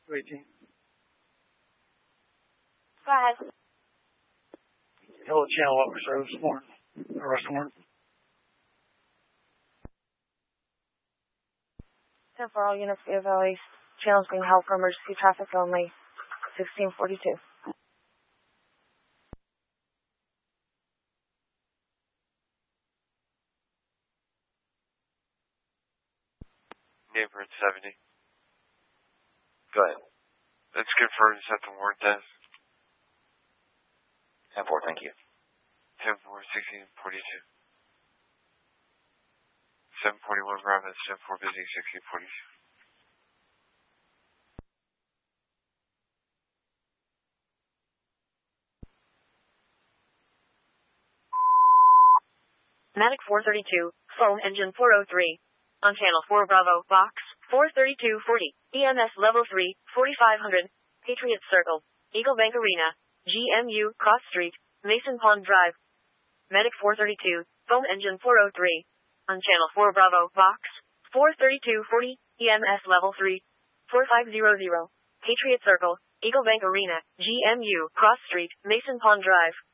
218. Go ahead. Hello, channel what was service warrant? Arrest warrant. 10 for all units, Via Valley. Channels being held for emergency traffic only. 1642. Neighborhood 70. Go ahead. Let's confirm to set the warrant then. 10-4, thank you. 10-4, 1642. 741 Bravo, 10-4, busy 1642. Matic 432, phone engine 403. On channel 4 Bravo, box 43240, EMS level 3, 4500, Patriot Circle, Eagle Bank Arena, GMU, Cross Street, Mason Pond Drive. Medic 432, phone engine 403. On channel 4 Bravo, box 43240, EMS level 3, 4500, Patriot Circle, Eagle Bank Arena, GMU, Cross Street, Mason Pond Drive.